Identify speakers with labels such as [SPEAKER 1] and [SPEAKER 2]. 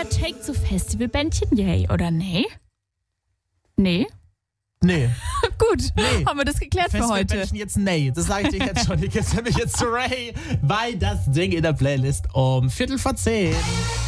[SPEAKER 1] Take zu Festivalbändchen, yay, oder nee? Nee?
[SPEAKER 2] Nee.
[SPEAKER 1] Gut, haben wir das geklärt für heute.
[SPEAKER 2] Festivalbändchen jetzt nee. Das sage ich dir jetzt schon. Ich gebe nämlich jetzt zu Ray, weil das Ding in der Playlist um 10:15.